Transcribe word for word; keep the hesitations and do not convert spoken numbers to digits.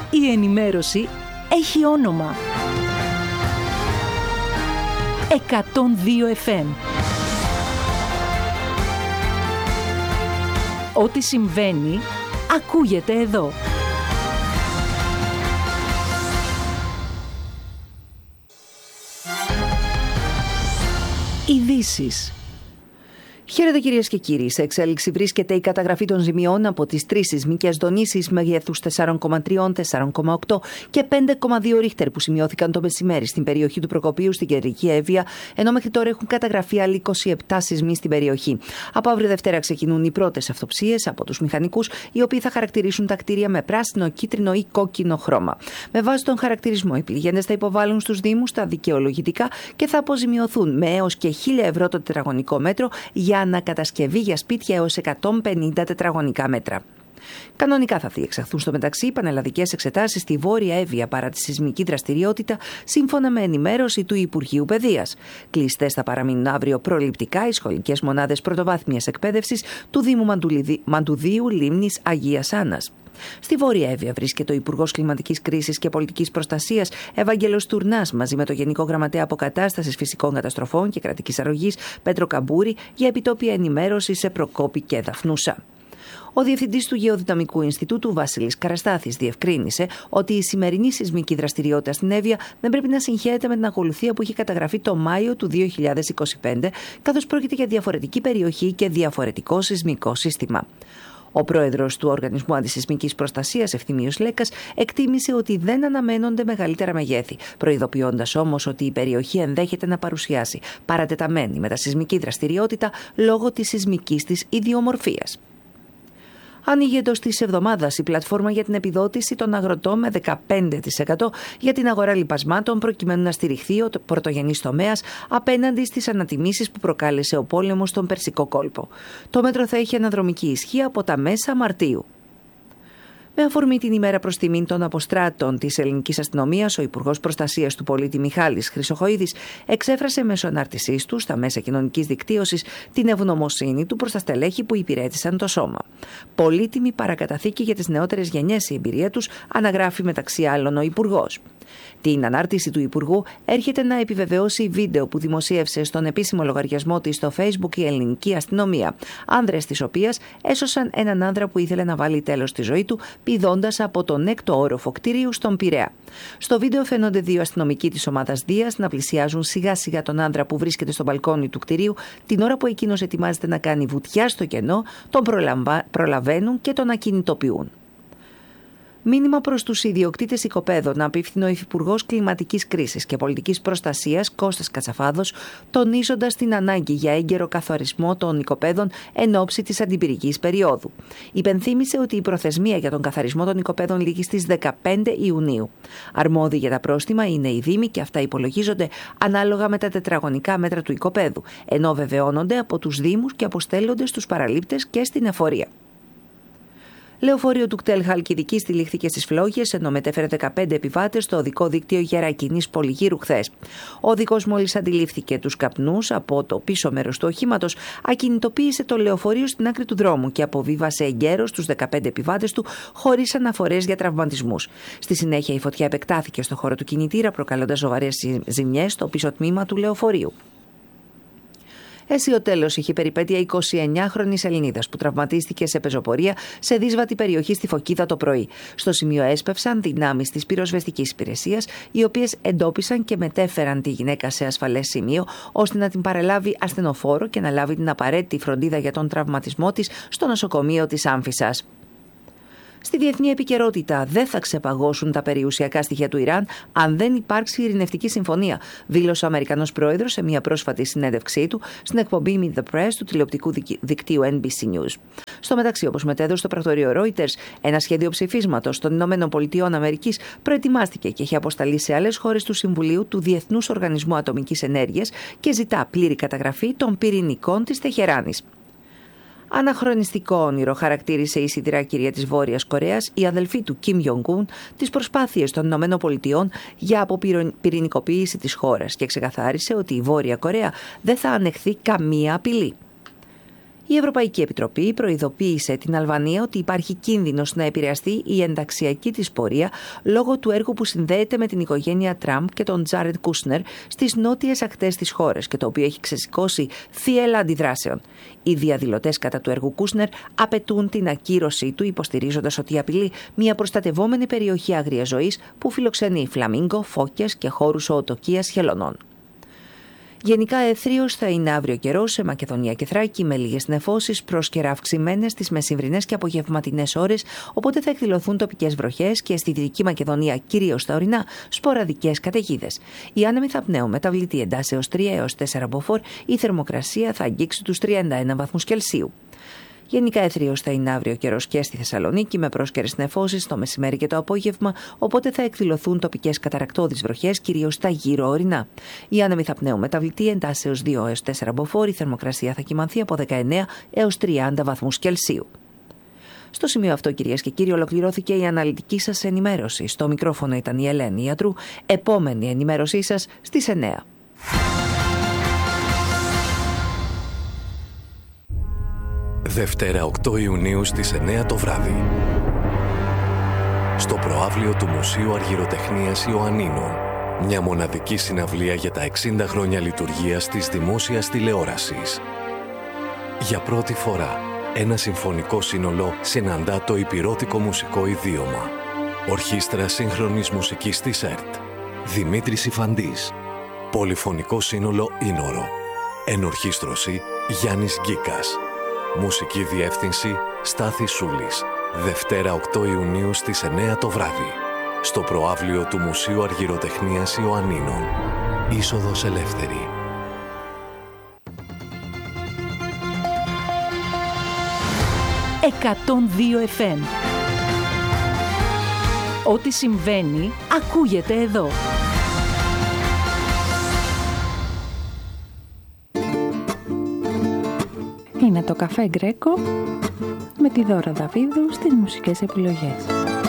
Η ενημέρωση έχει όνομα. εκατόν δύο εφ εμ. Ό,τι συμβαίνει, ακούγεται εδώ. Ειδήσεις. Χαίρετε κυρίες και κύριοι. Σε εξέλιξη βρίσκεται η καταγραφή των ζημιών από τις τρεις σεισμικές δονήσεις μεγέθους τέσσερα κόμμα τρία, τέσσερα κόμμα οκτώ και πέντε κόμμα δύο ρίχτερ που σημειώθηκαν το μεσημέρι στην περιοχή του Προκοπίου στην κεντρική Εύβοια, ενώ μέχρι τώρα έχουν καταγραφεί άλλοι είκοσι επτά σεισμοί στην περιοχή. Από αύριο Δευτέρα ξεκινούν οι πρώτες αυτοψίες από τους μηχανικούς, οι οποίοι θα χαρακτηρίσουν τα κτίρια με πράσινο, κίτρινο ή κόκκινο χρώμα. Με βάση τον χαρακτηρισμό, οι πληγέντες θα υποβάλουν στους Δήμους τα δικαιολογητικά και θα αποζημιωθούν με έως και χίλια ευρώ το τετραγωνικό μέτρο για ανακατασκευή για σπίτια έως εκατόν πενήντα τετραγωνικά μέτρα. Κανονικά θα διεξαχθούν στο μεταξύ πανελλαδικές εξετάσεις στη Βόρεια Εύβοια παρά τη σεισμική δραστηριότητα, σύμφωνα με ενημέρωση του Υπουργείου Παιδείας. Κλειστές θα παραμείνουν αύριο προληπτικά οι σχολικές μονάδες πρωτοβάθμιας εκπαίδευσης του Δήμου Μαντουδίου Λίμνης Αγίας Άννας. Στη Βόρεια Εύβοια βρίσκεται ο Υπουργός Κλιματικής Κρίσης και Πολιτικής Προστασίας Ευάγγελος Τουρνάς μαζί με το Γενικό Γραμματέα Αποκατάστασης Φυσικών Καταστροφών και Κρατικής Αρρωγής Πέτρο Καμπούρη για επιτόπια ενημέρωση σε Προκόπη και Δαφνούσα. Ο Διευθυντής του Γεωδυναμικού Ινστιτούτου, Βασίλης Καραστάθης, διευκρίνησε ότι η σημερινή σεισμική δραστηριότητα στην Εύβοια δεν πρέπει να συγχέεται με την ακολουθία που είχε καταγραφεί το Μάιο του δύο χιλιάδες είκοσι πέντε, καθώς πρόκειται για διαφορετική περιοχή και διαφορετικό σεισμικό σύστημα. Ο πρόεδρος του Οργανισμού Αντισεισμικής Προστασίας, Ευθυμίος Λέκας, εκτίμησε ότι δεν αναμένονται μεγαλύτερα μεγέθη, προειδοποιώντας όμως ότι η περιοχή ενδέχεται να παρουσιάσει παρατεταμένη μετασεισμική δραστηριότητα λόγω της σεισμικής της ιδιομορφίας. Ανοίγει εντός της εβδομάδας η πλατφόρμα για την επιδότηση των αγροτών με δεκαπέντε τοις εκατό για την αγορά λιπασμάτων, προκειμένου να στηριχθεί ο πρωτογενής τομέας απέναντι στις ανατιμήσεις που προκάλεσε ο πόλεμος στον Περσικό κόλπο. Το μέτρο θα έχει αναδρομική ισχύ από τα μέσα Μαρτίου. Με αφορμή την ημέρα προς τιμήν των αποστράτων της ελληνικής αστυνομίας, ο Υπουργός Προστασίας του Πολίτη Μιχάλης Χρυσοχοΐδης εξέφρασε μέσω ανάρτησής του στα μέσα κοινωνικής δικτύωσης την ευγνωμοσύνη του προς τα στελέχη που υπηρέτησαν το σώμα. Πολύτιμη παρακαταθήκη για τις νεότερες γενιές η εμπειρία τους, αναγράφει μεταξύ άλλων ο Υπουργός. Την ανάρτηση του Υπουργού έρχεται να επιβεβαιώσει βίντεο που δημοσίευσε στον επίσημο λογαριασμό της στο Facebook η ελληνική αστυνομία, άνδρες της οποίας έσωσαν έναν άνδρα που ήθελε να βάλει τέλος στη ζωή του, πηδώντας από τον έκτο όροφο κτηρίου στον Πειραιά. Στο βίντεο φαίνονται δύο αστυνομικοί της ομάδας Δίας να πλησιάζουν σιγά σιγά τον άνδρα που βρίσκεται στο μπαλκόνι του κτηρίου, την ώρα που εκείνος ετοιμάζεται να κάνει βουτιά στο κενό, τον προλαβαίνουν και τον ακινητοποιούν. Μήνυμα προς τους ιδιοκτήτες οικοπαίδων απίφθινε ο Υφυπουργός Κλιματικής Κρίσης και Πολιτικής Προστασίας Κώστας Κατσαφάδος, τονίζοντας την ανάγκη για έγκαιρο καθορισμό των οικοπαίδων εν ώψη της αντιπυρικής περίοδου. Υπενθύμησε ότι η προθεσμία για τον καθαρισμό των οικοπαίδων λήγει στις δεκαπέντε Ιουνίου. Αρμόδιοι για τα πρόστιμα είναι οι Δήμοι και αυτά υπολογίζονται ανάλογα με τα τετραγωνικά μέτρα του οικοπαίδου, ενώ βεβαιώνονται από τους Δήμους και αποστέλλονται στους παραλήπτες και στην εφορία. Λεωφορείο του ΚΤΕΛ Χαλκιδικής τυλίχθηκε στις Φλόγες, ενώ μετέφερε δεκαπέντε επιβάτες στο οδικό δίκτυο Γερακινής Πολυγύρου χθες. Ο οδικός, μόλις αντιλήφθηκε τους καπνούς από το πίσω μέρος του οχήματος, ακινητοποίησε το λεωφορείο στην άκρη του δρόμου και αποβίβασε εγκαίρως τους δεκαπέντε επιβάτες του χωρίς αναφορές για τραυματισμούς. Στη συνέχεια, η φωτιά επεκτάθηκε στο χώρο του κινητήρα, προκαλώντας σοβαρές ζημιές στο πίσω τμήμα του λεωφορείου. Αίσιο τέλος είχε περιπέτεια εικοσιεννιάχρονης Ελληνίδας που τραυματίστηκε σε πεζοπορία σε δύσβατη περιοχή στη Φωκίδα το πρωί. Στο σημείο έσπευσαν δυνάμεις της πυροσβεστικής υπηρεσίας, οι οποίες εντόπισαν και μετέφεραν τη γυναίκα σε ασφαλές σημείο, ώστε να την παρελάβει ασθενοφόρο και να λάβει την απαραίτητη φροντίδα για τον τραυματισμό της στο νοσοκομείο της Άμφισσας. Στη διεθνή επικαιρότητα, δεν θα ξεπαγώσουν τα περιουσιακά στοιχεία του Ιράν αν δεν υπάρξει ειρηνευτική συμφωνία, δήλωσε ο Αμερικανός πρόεδρος σε μια πρόσφατη συνέντευξή του στην εκπομπή Meet the Press του τηλεοπτικού δικτύου N B C News. Στο μεταξύ, όπως μετέδωσε το πρακτορείο Reuters, ένα σχέδιο ψηφίσματος των Ηνωμένων Πολιτειών Αμερικής προετοιμάστηκε και έχει αποσταλεί σε άλλες χώρες του Συμβουλίου του Διεθνούς Οργανισμού Ατομικής Ενέργειας και ζητά πλήρη καταγραφή των πυρηνικών της Τεχεράνης. Αναχρονιστικό όνειρο, χαρακτήρισε η σιδηρά κυρία της Βόρειας Κορέας, η αδελφή του Κιμ Ιονγκ-ουν, τις προσπάθειες των Ηνωμένων Πολιτειών για αποπυρηνικοποίηση της χώρας και ξεκαθάρισε ότι η Βόρεια Κορέα δεν θα ανεχθεί καμία απειλή. Η Ευρωπαϊκή Επιτροπή προειδοποίησε την Αλβανία ότι υπάρχει κίνδυνος να επηρεαστεί η ενταξιακή της πορεία λόγω του έργου που συνδέεται με την οικογένεια Τραμπ και τον Τζάρετ Κούσνερ στις νότιες ακτές της χώρας και το οποίο έχει ξεσηκώσει θύελλα αντιδράσεων. Οι διαδηλωτές κατά του έργου Κούσνερ απαιτούν την ακύρωσή του, υποστηρίζοντας ότι απειλεί μια προστατευόμενη περιοχή άγριας ζωής που φιλοξενεί φλαμίγκο, φώκες και χώρους οοτοκίας χελωνών. Γενικά εθρίως θα είναι αύριο καιρό σε Μακεδονία και Θράκη, με λίγες νεφώσεις, πρόσκαιρα αυξημένες στις μεσημβρινές και απογευματινές ώρες, οπότε θα εκδηλωθούν τοπικές βροχές και στη Δυτική Μακεδονία, κυρίως στα ορεινά, σποραδικές καταιγίδες. Οι άνεμοι θα πνέουν μεταβλητή εντάσεως τρία έως τέσσερα μποφόρ, η θερμοκρασία θα αγγίξει τους τριάντα ένα βαθμούς Κελσίου. Γενικά εθρίως θα είναι αύριο καιρός και στη Θεσσαλονίκη, με πρόσκαιρες νεφώσεις το μεσημέρι και το απόγευμα, οπότε θα εκδηλωθούν τοπικές καταρακτώδεις βροχές, κυρίως στα γύρω ορεινά. Οι άνεμοι θα πνέουν μεταβλητή εντάσεως δύο έως τέσσερα μποφόρ, η θερμοκρασία θα κυμανθεί από δεκαεννέα έως τριάντα βαθμούς Κελσίου. Στο σημείο αυτό, κυρίες και κύριοι, ολοκληρώθηκε η αναλυτική σας ενημέρωση. Στο μικρόφωνο ήταν η Ελένη Ιατρού. Επόμενη ενημέρωσή σας στις εννέα. Δευτέρα οκτώ Ιουνίου στις εννέα το βράδυ. Στο προαύλιο του Μουσείου Αργυροτεχνίας Ιωαννίνων. Μια μοναδική συναυλία για τα εξήντα χρόνια λειτουργίας της δημόσιας τηλεόρασης. Για πρώτη φορά, ένα συμφωνικό σύνολο συναντά το υπηρώτικο μουσικό ιδίωμα. Ορχήστρα σύγχρονης μουσικής της ΕΡΤ. Δημήτρης Ιφαντής. Πολυφωνικό σύνολο Ίνορο. Ενορχήστρωση Γιάννης Γκίκας. Μουσική διεύθυνση Στάθης Σούλης. Δευτέρα οκτώ Ιουνίου στις εννέα το βράδυ. Στο προαύλιο του Μουσείου Αργυροτεχνίας Ιωαννίνων. Είσοδος ελεύθερη. εκατόν δύο εφ εμ. Ό,τι συμβαίνει ακούγεται εδώ. Είναι το Καφέ Γκρέκο με τη Δώρα Δαβίδου στις μουσικές επιλογές.